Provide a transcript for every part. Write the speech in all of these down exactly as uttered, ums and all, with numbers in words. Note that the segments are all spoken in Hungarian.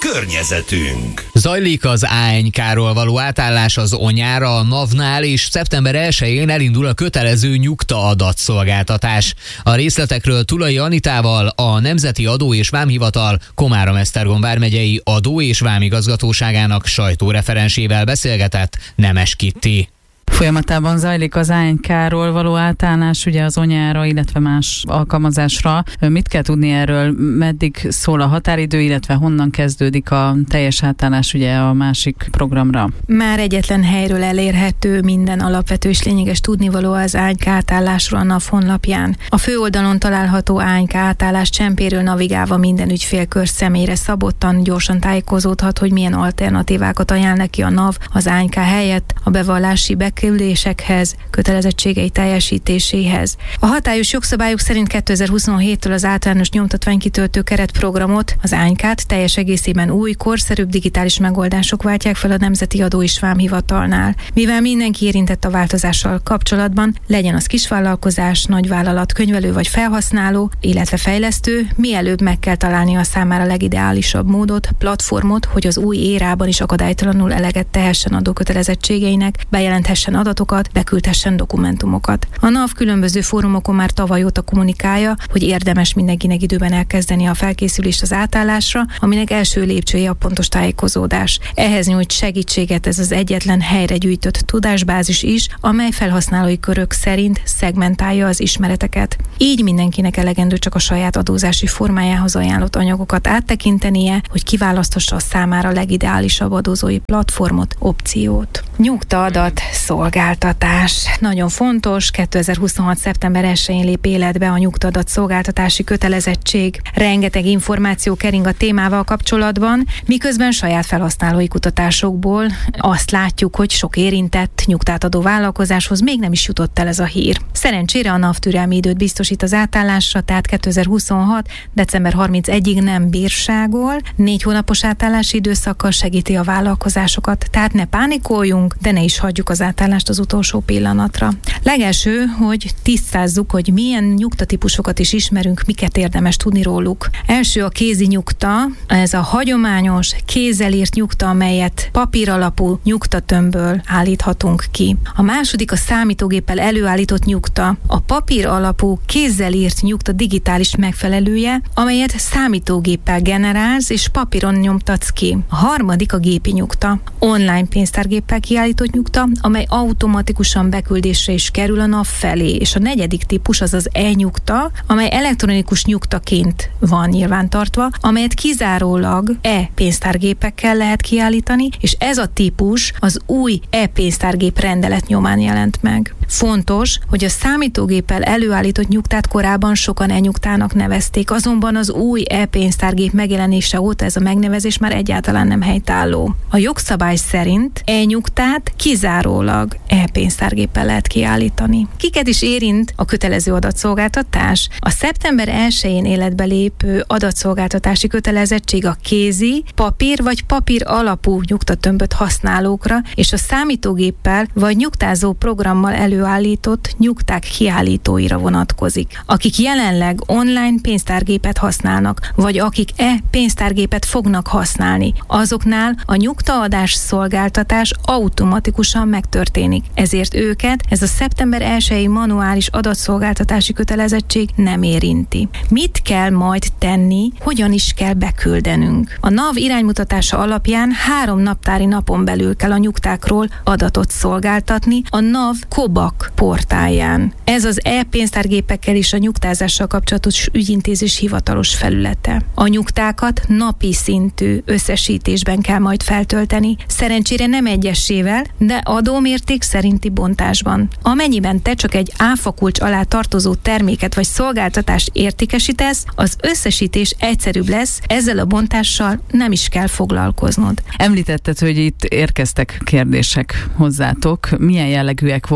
Környezetünk. Zajlik az á en ká-ról való átállás az Onyára, a NAV-nál, és szeptember elsején elindul a kötelező nyugta adatszolgáltatás. A részletekről Tulai Anitával, a Nemzeti Adó és Vámhivatal Komárom-Esztergom vármegyei adó- és vámigazgatóságának sajtóreferensével beszélgetett Nemes Kitti. Folyamatában zajlik az á en ká-ról való átállás, ugye az Onyára, illetve más alkalmazásra. Mit kell tudni erről? Meddig szól a határidő, illetve honnan kezdődik a teljes átállás ugye a másik programra? Már egyetlen helyről elérhető minden alapvető és lényeges tudnivaló az á en ká átállásról a NAV honlapján. A főoldalon található á en ká átállás csempéről navigálva minden ügyfélkör személyre szabottan gyorsan tájékozódhat, hogy milyen alternatívákat ajánl neki a NAV az á en ká helyett a bevallási beküldésekhez, kötelezettségei teljesítéséhez. A hatályos jogszabályok szerint kétezer-huszonhéttől az általános nyomtatványkitöltő keretprogramot, az á en ká-t teljes egészében új, korszerűbb digitális megoldások váltják fel a Nemzeti Adó és Vámhivatalnál. Mivel mindenki érintett a változással kapcsolatban, legyen az kisvállalkozás, nagyvállalat, könyvelő vagy felhasználó, illetve fejlesztő, mielőbb meg kell találni a számára legideálisabb módot, platformot, hogy az új érában is akadálytalanul eleget tehessen adókötelezettségeinek, bejelenthessen adatokat, beküldhessen dokumentumokat. A NAV különböző fórumokon már tavaly óta kommunikálja, hogy érdemes mindenkinek időben elkezdeni a felkészülést az átállásra, aminek első lépcsője a pontos tájékozódás. Ehhez nyújt segítséget ez az egyetlen helyre gyűjtött tudásbázis is, amely felhasználói körök szerint szegmentálja az ismereteket. Így mindenkinek elegendő csak a saját adózási formájához ajánlott anyagokat áttekintenie, hogy kiválaszthassa a számára legideálisabb adózói platformot, opciót. Nyugtaadat szolgáltatás. Nagyon fontos, kétezer-huszonhat. szeptember elsején lép életbe a nyugtaadat szolgáltatási kötelezettség. Rengeteg információ kering a témával kapcsolatban, miközben saját felhasználói kutatásokból azt látjuk, hogy sok érintett nyugtát adó vállalkozáshoz még nem is jutott el ez a hír. Szerencsére a NAV türelmi időt biztosít az átállásra, tehát kétezer-huszonhat. december harmincegyedikéig nem bírságol, négy hónapos átállási időszakkal segíti a vállalkozásokat, tehát ne pánikoljunk, de ne is hagyjuk az átállást az utolsó pillanatra. Legelső, hogy tisztázzuk, hogy milyen nyugtatípusokat is ismerünk, miket érdemes tudni róluk. Első a kézi nyugta, ez a hagyományos, kézzel írt nyugta, amelyet papíralapú nyugtatömbből állíthatunk ki. A második a számítógéppel előállított nyugta, a papír alapú, kézzel írt nyugta digitális megfelelője, amelyet számítógéppel generálsz és papíron nyomtatsz ki. A harmadik a gépi nyugta, online pénztárgéppel kiállított nyugta, amely automatikusan beküldésre is kerül a NAV felé, és a negyedik típus az az e-nyugta, amely elektronikus nyugtaként van nyilvántartva, amelyet kizárólag e-pénztárgépekkel lehet kiállítani, és ez a típus az új e-pénztárgép rendelet nyomán jelent meg. Fontos, hogy a számítógéppel előállított nyugtát korábban sokan e-nyugtának nevezték, azonban az új e-pénztárgép megjelenése óta ez a megnevezés már egyáltalán nem helytálló. A jogszabály szerint e-nyugtát kizárólag e-pénztárgéppel lehet kiállítani. Kiket is érint a kötelező adatszolgáltatás? A szeptember elsején életbe lépő adatszolgáltatási kötelezettség a kézi, papír vagy papír alapú nyugtatömböt használókra és a számítógéppel vagy nyugtázó programmal előállított nyugták kiállítóira vonatkozik. Akik jelenleg online pénztárgépet használnak, vagy akik e-pénztárgépet fognak használni, azoknál a nyugtaadás szolgáltatás automatikusan megtörténik. Ezért őket ez a szeptember elsejei manuális adatszolgáltatási kötelezettség nem érinti. Mit kell majd tenni, hogyan is kell beküldenünk? A NAV iránymutatása alapján három naptári napon belül kell a nyugtákról adatot szolgáltatni a NAV Kobak portáján. Ez az e-pénztárgépekkel és a nyugtázással kapcsolatos ügyintézés hivatalos felülete. A nyugtákat napi szintű összesítésben kell majd feltölteni, szerencsére nem egyesével, de adómérték szerinti bontásban. Amennyiben te csak egy áfakulcs alá tartozó terméket vagy szolgáltatást értékesítesz, az összesítés egyszerűbb lesz, ezzel a bontással nem is kell foglalkoznod. Említetted, hogy itt érkeztek kérdések hozzátok. Milyen jellegűek voltak ezek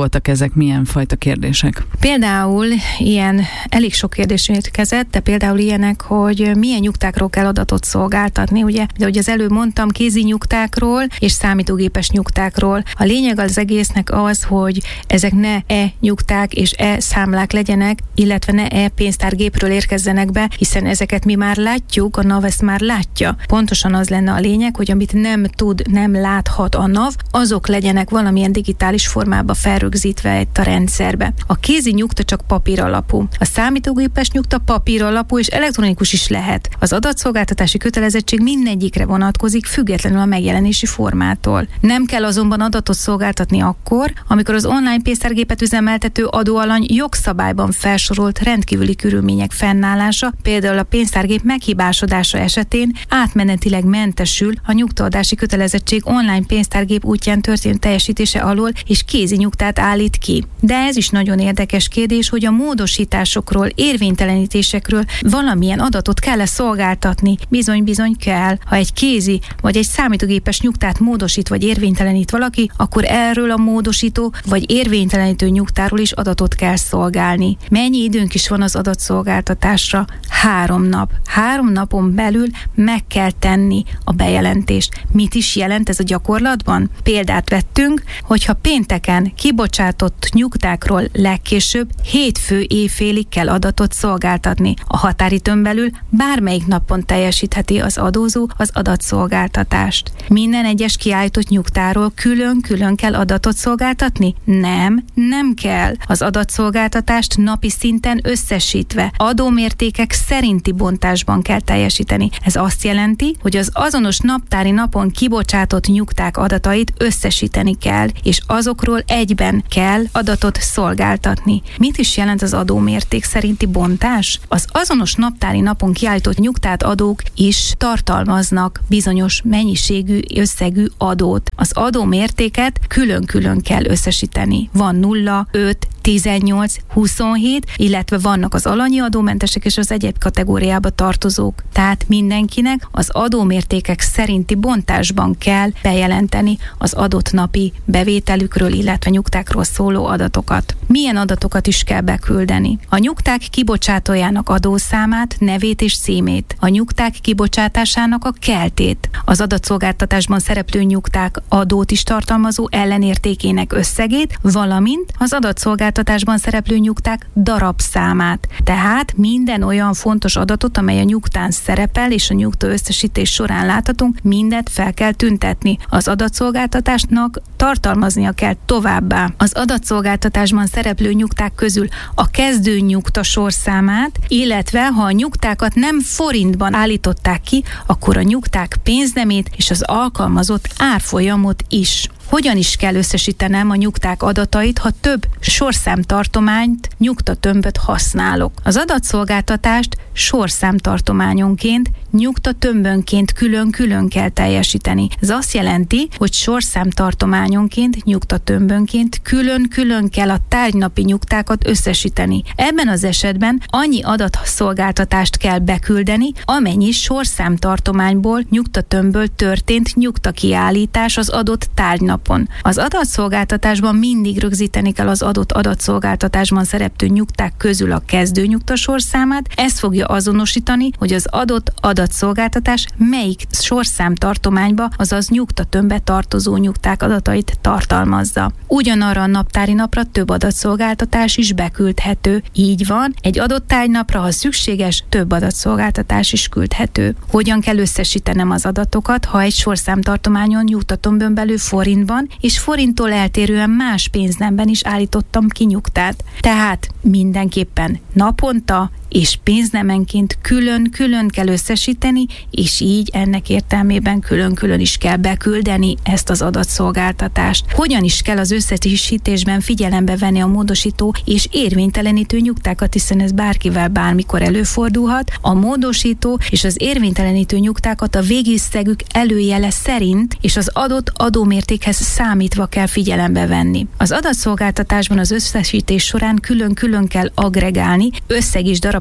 ezek milyen fajta kérdések? Például ilyen elég sok kérdés érkezett, de például ilyenek, hogy milyen nyugtákról kell adatot szolgáltatni, ugye, de hogy az előbb mondtam, kézi nyugtákról és számítógépes nyugtákról. A lényeg az egésznek az, hogy ezek ne e-nyugták és e-számlák legyenek, illetve ne e-pénztárgépről érkezzenek be, hiszen ezeket mi már látjuk, a NAV ezt már látja. Pontosan az lenne a lényeg, hogy amit nem tud, nem láthat a NAV, azok legyenek valamilyen digitális formába felrögzítve itt a rendszerbe. A kézi nyugta csak papír alapú. A számítógépes nyugta papír alapú és elektronikus is lehet. Az adatszolgáltatási kötelezettség mindegyikre vonatkozik, függetlenül a megjelenési formától. Nem kell azonban adatot szolgáltatni akkor, amikor az online pénztárgépet üzemeltető adóalany jogszabályban felsorolt rendkívüli körülmények fennállása, például a pénztárgép meghibásodása esetén átmenetileg mentesül a nyugtaadási kötelezettség online pénztárgép útján történő teljesítése alól, és kézi nyugtát állít ki. De ez is nagyon érdekes kérdés, hogy a módosításokról, érvénytelenítésekről valamilyen adatot kell-e szolgáltatni. Bizony-bizony kell. Ha egy kézi vagy egy számítógépes nyugtát módosít vagy érvénytelenít valaki, akkor erről a módosító vagy érvénytelenítő nyugtáról is adatot kell szolgálni. Mennyi időnk is van az adatszolgáltatásra? Három nap. Három napon belül meg kell tenni a bejelentést. Mit is jelent ez a gyakorlatban? Példát vettünk, hogyha pénteken kibocsátott nyugtákról legkésőbb hétfő éjfélig kell adatot szolgáltatni. A határidőn belül bármelyik napon teljesítheti az adózó az adatszolgáltatást. Minden egyes kiállított nyugtáról külön-külön kell adatot szolgáltatni? Nem, nem kell. Az adatszolgáltatást napi szinten összesítve, adómértékek szerinti bontásban kell teljesíteni. Ez azt jelenti, hogy az azonos naptári napon kibocsátott nyugták adatait összesíteni kell, és azokról egyben kell adatot szolgáltatni. Mit is jelent az adómérték szerinti bontás? Az azonos naptári napon kiállított nyugtát adók is tartalmaznak bizonyos mennyiségű, összegű adót. Az adómértéket külön-külön kell összesíteni. Van nulla, öt, tizennyolc, huszonhét, illetve vannak az alanyi adómentesek és az egyéb kategóriába tartozók. Tehát mindenkinek az adómértékek szerinti bontásban kell bejelenteni az adott napi bevételükről, illetve nyugtákról szóló adatokat. Milyen adatokat is kell beküldeni? A nyugták kibocsátójának adószámát, nevét és címét, a nyugták kibocsátásának a keltét, az adatszolgáltatásban szereplő nyugták adót is tartalmazó ellenértékének összegét, valamint az adatszolgáltatásban szereplő nyugták darabszámát. Tehát minden olyan fontos adatot, amely a nyugtán szerepel és a nyugta összesítés során láthatunk, mindet fel kell tüntetni. Az adatszolgáltatásnak tartalmaznia kell továbbá az adatszolgáltatásban szereplő nyugták közül a kezdő nyugta sorszámát, illetve ha a nyugtákat nem forintban állították ki, akkor a nyugták pénznemét és az alkalmazott árfolyamot is. Hogyan is kell összesítenem a nyugták adatait, ha több sorszámtartományt, nyugtatömböt használok? Az adatszolgáltatást sorszámtartományonként, nyugtatömbönként külön-külön kell teljesíteni. Ez azt jelenti, hogy sorszámtartományonként, nyugtatömbönként külön-külön kell a tárgynapi nyugtákat összesíteni. Ebben az esetben annyi adatszolgáltatást kell beküldeni, amennyi sorszámtartományból, nyugtatömbből történt nyugtakiállítás az adott tárgynap. Az adatszolgáltatásban mindig rögzíteni kell az adott adatszolgáltatásban szereplő nyugták közül a kezdő nyugtasorszámát. Ez fogja azonosítani, hogy az adott adatszolgáltatás melyik sorszámtartományba, azaz nyugtatömbbe tartozó nyugták adatait tartalmazza. Ugyanarra a naptári napra több adatszolgáltatás is beküldhető. Így van, egy adott tárgynapra, ha szükséges, több adatszolgáltatás is küldhető. Hogyan kell összesítenem az adatokat, ha egy sorszámtartományon, nyugtatömbön belül forintban és forinttól eltérően más pénznemben is állítottam ki nyugtát. Tehát mindenképpen naponta és pénznemenként külön-külön kell összesíteni, és így ennek értelmében külön-külön is kell beküldeni ezt az adatszolgáltatást. Hogyan is kell az összesítésben figyelembe venni a módosító és érvénytelenítő nyugtákat, hiszen ez bárkivel bármikor előfordulhat. A módosító és az érvénytelenítő nyugtákat a végösszegük előjele szerint és az adott adómértékhez számítva kell figyelembe venni. Az adatszolgáltatásban az összesítés során külön-külön kell agregálni összeg és darab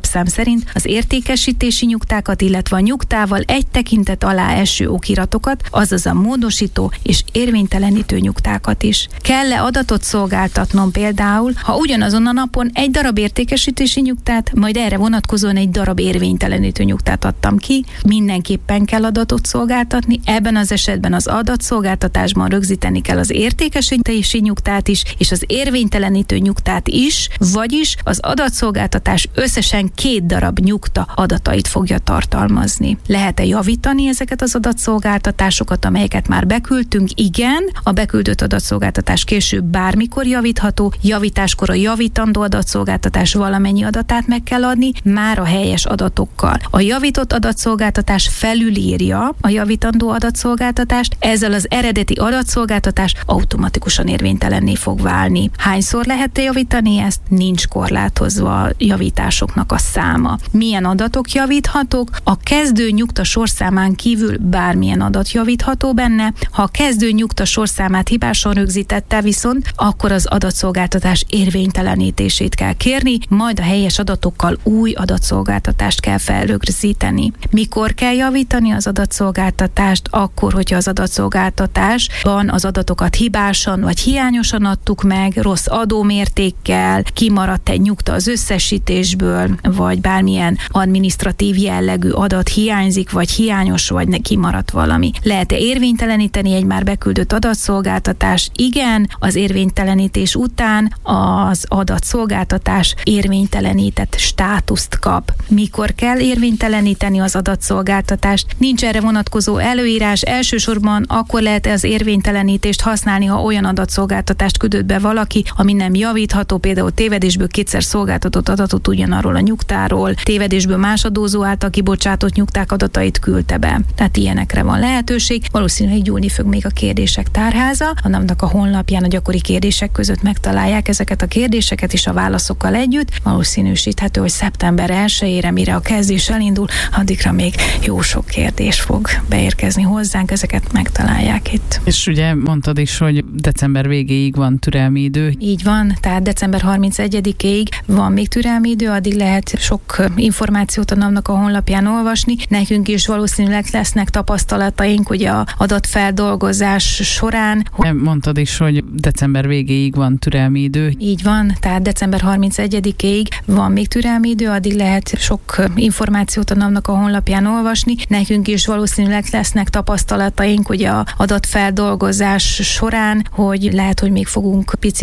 lapszám szerint az értékesítési nyugtákat, illetve a nyugtával egy tekintet alá eső okiratokat, azaz a módosító és érvénytelenítő nyugtákat is. Kell-e adatot szolgáltatnom például, ha ugyanazon a napon egy darab értékesítési nyugtát, majd erre vonatkozóan egy darab érvénytelenítő nyugtát adtam ki, mindenképpen kell adatot szolgáltatni, ebben az esetben az adatszolgáltatásban rögzíteni kell az értékesítési nyugtát is, és az érvénytelenítő nyugtát is, vagyis az adatszolgáltatás összesen két darab nyugta adatait fogja tartalmazni. Lehet-e javítani ezeket az adatszolgáltatásokat, amelyeket már beküldtünk? Igen, a beküldött adatszolgáltatás később bármikor javítható, javításkor a javítandó adatszolgáltatás valamennyi adatát meg kell adni, már a helyes adatokkal. A javított adatszolgáltatás felülírja a javítandó adatszolgáltatást, ezzel az eredeti adatszolgáltatás automatikusan érvénytelenné fog válni. Hányszor lehet javítani ezt? Nincs korlátozva a javításoknak a száma. Milyen adatok javíthatók? A kezdő nyugta sorszámán kívül bármilyen adat javítható benne. Ha a kezdő nyugta sorszámát hibásan rögzítette viszont, akkor az adatszolgáltatás érvénytelenítését kell kérni, majd a helyes adatokkal új adatszolgáltatást kell felrögzíteni. Mikor kell javítani az adatszolgáltatást? Akkor, hogyha az adatszolgáltatásban az adatokat hibásan vagy hiányosan adtuk meg, rossz adómértékkel, kimaradt egy nyugta az összesítésből, vagy bármilyen adminisztratív jellegű adat hiányzik, vagy hiányos, vagy kimaradt valami. Lehet-e érvényteleníteni egy már beküldött adatszolgáltatás? Igen, az érvénytelenítés után az adatszolgáltatás érvénytelenített státuszt kap. Mikor kell érvényteleníteni az adatszolgáltatást? Nincs erre vonatkozó előírás, elsősorban akkor lehet az érvénytelenítést használni, ha olyan adatszolgáltatást küldött be valaki, ami nem javítható, például tévedésből kétszer szolgáltatott adatot ugyanarról a nyugtáról, tévedésből más adózó által kibocsátott nyugták adatait küldte be. Tehát ilyenekre van lehetőség. Valószínűleg gyúlni fog még a kérdések tárháza. A NAV-nak a honlapján a gyakori kérdések között megtalálják ezeket a kérdéseket is a válaszokkal együtt. Valószínűsíthető, hogy szeptember elsejére, mire a kezdés elindul, addigra még jó sok kérdés fog beérkezni hozzánk, ezeket megtalálják itt. És ugye mondtad is, hogy december végéig van türelmi idő. Így van, tehát december harmincegyedikéig van még türelmi idő, addig lehet sok információt a NAV-nak a honlapján olvasni. Nekünk is valószínűleg lesznek tapasztalataink ugye a adatfeldolgozás során. Mondtad is, hogy december végéig van türelmi idő. Így van, tehát december harmincegyedikéig van még türelmi idő, addig lehet sok információt a NAV-nak a honlapján olvasni. Nekünk is valószínűleg lesznek tapasztalataink ugye a adatfeldolgozás során, hogy lehet, hogy még fogunk pici